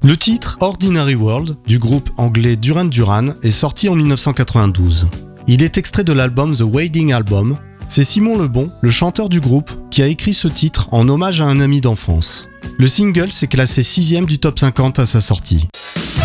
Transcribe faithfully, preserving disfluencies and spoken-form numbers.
Le titre Ordinary World du groupe anglais Duran Duran est sorti en dix-neuf cent quatre-vingt-douze. Il est extrait de l'album The Wedding Album. C'est Simon Le Bon, le chanteur du groupe, qui a écrit ce titre en hommage à un ami d'enfance. Le single s'est classé sixième du top cinquante à sa sortie.